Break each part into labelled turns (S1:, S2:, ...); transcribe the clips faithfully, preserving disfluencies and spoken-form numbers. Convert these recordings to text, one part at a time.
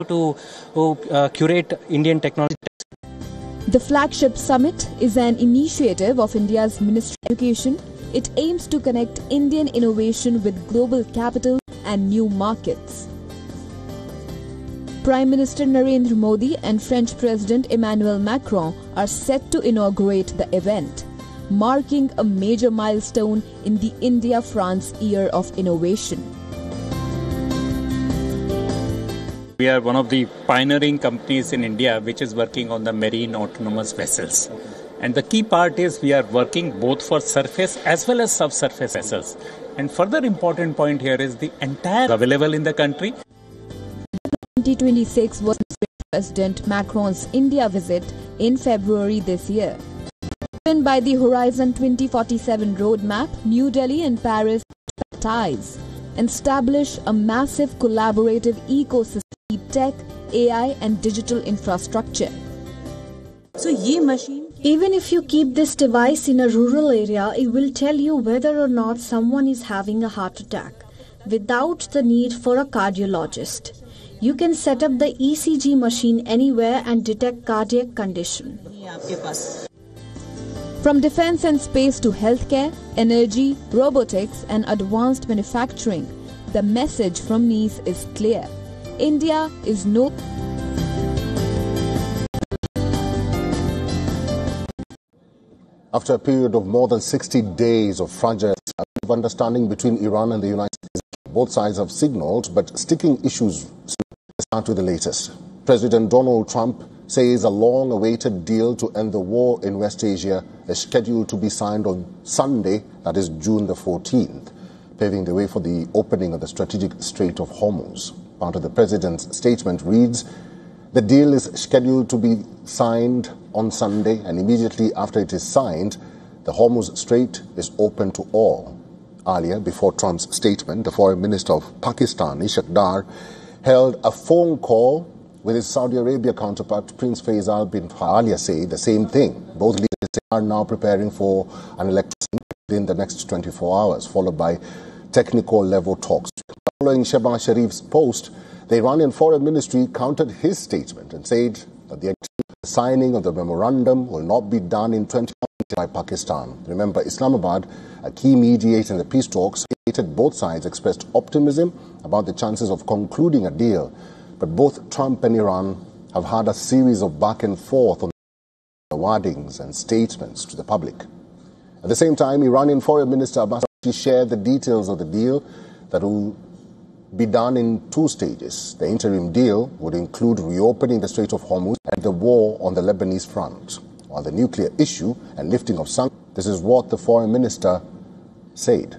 S1: to uh, curate Indian technology.
S2: The flagship summit is an initiative of India's Ministry of Education. It aims to connect Indian innovation with global capital and new markets. Prime Minister Narendra Modi and French President Emmanuel Macron are set to inaugurate the event, marking a major milestone in the India-France Year of Innovation.
S3: We are one of the pioneering companies in India which is working on the marine autonomous vessels. And the key part is we are working both for surface as well as subsurface vessels. And further important point here is the entire available in the country.
S2: twenty twenty-six was President Macron's India visit in February this year. Driven by the Horizon twenty forty-seven roadmap, New Delhi and Paris ties and establish a massive collaborative ecosystem in tech, A I and digital infrastructure.
S4: So ye machine,
S5: even if you keep this device in a rural area, it will tell you whether or not someone is having a heart attack without the need for a cardiologist. You can set up the E C G machine anywhere and detect cardiac condition.
S2: From defense and space to healthcare, energy, robotics and advanced manufacturing, the message from Nice is clear. India is no...
S6: After a period of more than sixty days of fragile understanding between Iran and the United States, both sides have signaled, but sticking issues start with the latest. President Donald Trump says a long-awaited deal to end the war in West Asia is scheduled to be signed on Sunday, that is June the fourteenth, paving the way for the opening of the strategic Strait of Hormuz. Part of the president's statement reads, the deal is scheduled to be signed on Sunday, and immediately after it is signed, the Hormuz Strait is open to all. Earlier, before Trump's statement, the foreign minister of Pakistan, Ishaq Dar, held a phone call with his Saudi Arabia counterpart, Prince Faisal bin Farhan, say the same thing. Both leaders are now preparing for an election within the next twenty-four hours, followed by technical level talks. Following Shehbaz Sharif's post, the Iranian Foreign Ministry countered his statement and said that the signing of the memorandum will not be done in twenty months by Pakistan. Remember, Islamabad, a key mediator in the peace talks, both sides expressed optimism about the chances of concluding a deal. But both Trump and Iran have had a series of back and forth on the wordings and statements to the public. At the same time, Iranian Foreign Minister Abbas Araghchi shared the details of the deal that will be done in two stages. The interim deal would include reopening the Strait of Hormuz and the war on the Lebanese front, while the nuclear issue and lifting of sanctions. This is what the foreign minister said.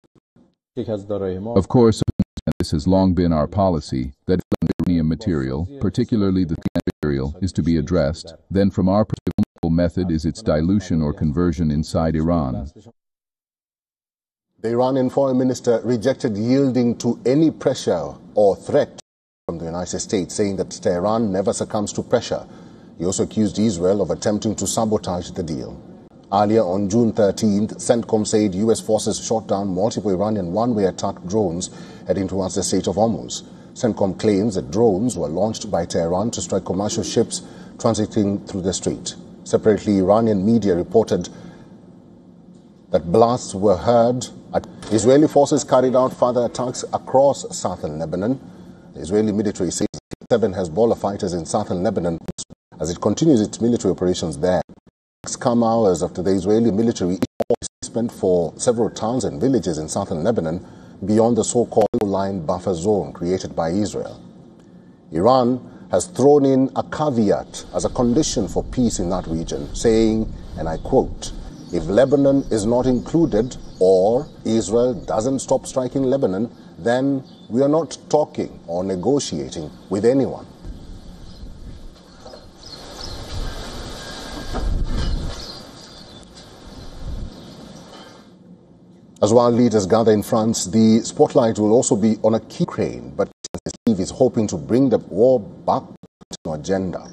S7: Of course, this has long been our policy, that uranium material, particularly the material, is to be addressed. Then from our perspective, method is its dilution or conversion inside Iran.
S6: The Iranian foreign minister rejected yielding to any pressure or threat from the United States, saying that Tehran never succumbs to pressure. He also accused Israel of attempting to sabotage the deal. Earlier on June thirteenth, CENTCOM said U S forces shot down multiple Iranian one-way attack drones heading towards the Strait of Hormuz. CENTCOM claims that drones were launched by Tehran to strike commercial ships transiting through the strait. Separately, Iranian media reported that blasts were heard. Israeli forces carried out further attacks across southern Lebanon. The Israeli military says seven Hezbollah fighters in southern Lebanon as it continues its military operations there. Come hours after the Israeli military spent for several towns and villages in southern Lebanon beyond the so-called line buffer zone created by Israel. Iran has thrown in a caveat as a condition for peace in that region, saying, and I quote, if Lebanon is not included or Israel doesn't stop striking Lebanon, then we are not talking or negotiating with anyone. As world leaders gather in France, the spotlight will also be on a key Ukraine, but Steve is hoping to bring the war back to the agenda.